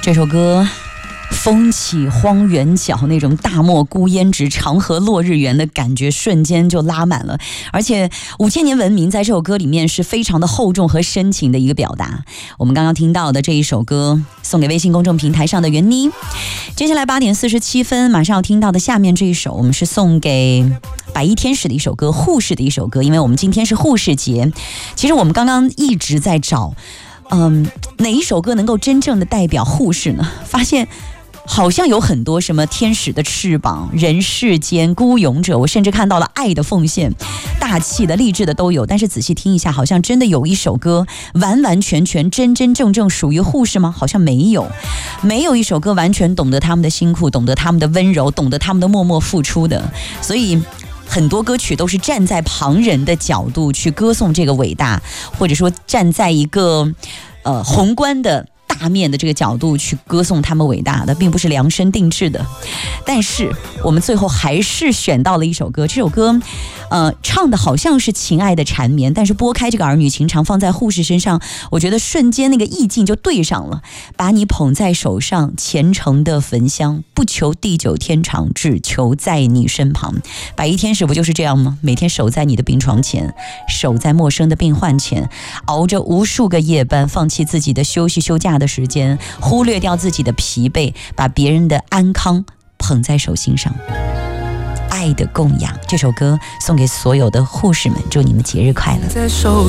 这首歌风起荒原角，那种大漠孤烟直，长河落日圆的感觉瞬间就拉满了。而且5000年文明在这首歌里面是非常的厚重和深情的一个表达。我们刚刚听到的这一首歌送给微信公众平台上的袁妮。接下来8点47分马上要听到的下面这一首，我们是送给白衣天使的一首歌，护士的一首歌，因为我们今天是护士节。其实我们刚刚一直在找哪一首歌能够真正的代表护士呢？发现好像有很多，什么天使的翅膀、人世间、孤勇者，我甚至看到了爱的奉献、大气的、励志的都有。但是仔细听一下，好像真的有一首歌完完全全真真正正属于护士吗？好像没有，没有一首歌完全懂得他们的辛苦，懂得他们的温柔，懂得他们的默默付出的。所以很多歌曲都是站在旁人的角度去歌颂这个伟大，或者说站在一个宏观的大面的这个角度去歌颂他们伟大的，并不是量身定制的。但是我们最后还是选到了一首歌，这首歌唱的好像是情爱的缠绵，但是拨开这个儿女情长放在护士身上，我觉得瞬间那个意境就对上了。把你捧在手上，虔诚的焚香，不求地久天长，只求在你身旁。白衣天使不就是这样吗？每天守在你的病床前，守在陌生的病患前，熬着无数个夜班，放弃自己的休息休假的时间，忽略掉自己的疲惫，把别人的安康捧在手心上。爱的供养，这首歌送给所有的护士们，祝你们节日快乐。